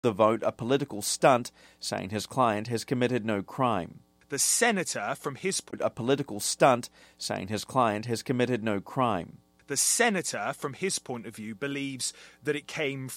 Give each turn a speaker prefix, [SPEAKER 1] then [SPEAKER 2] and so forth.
[SPEAKER 1] the vote a political stunt, saying his client has committed no crime.
[SPEAKER 2] The senator, from his
[SPEAKER 1] A political stunt, saying his client has committed no crime.
[SPEAKER 2] The senator, from his point of view, believes that it came